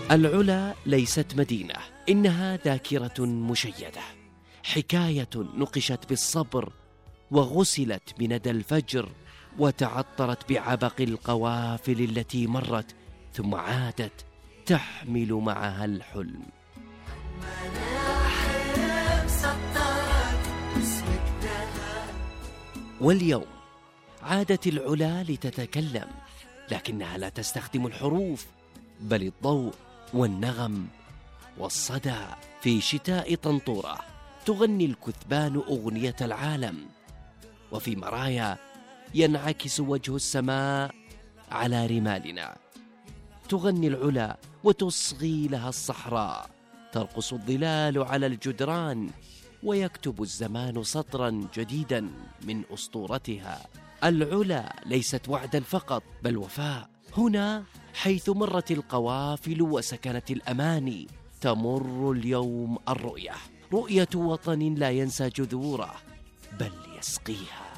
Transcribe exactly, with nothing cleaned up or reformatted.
العلا ليست مدينة، إنها ذاكرة مشيدة، حكاية نقشت بالصبر وغسلت بندى الفجر وتعطرت بعبق القوافل التي مرت ثم عادت تحمل معها الحلم. واليوم عادت العلا لتتكلم، لكنها لا تستخدم الحروف بل الضوء والنغم والصدى. في شتاء طنطورة تغني الكثبان أغنية العالم، وفي مرايا ينعكس وجه السماء على رمالنا. تغني العلا وتصغي لها الصحراء، ترقص الظلال على الجدران، ويكتب الزمان سطرا جديدا من أسطورتها. العلا ليست وعدا فقط بل وفاء. هنا حيث مرت القوافل وسكنت الأماني تمر اليوم الرؤية، رؤية وطن لا ينسى جذوره بل يسقيها.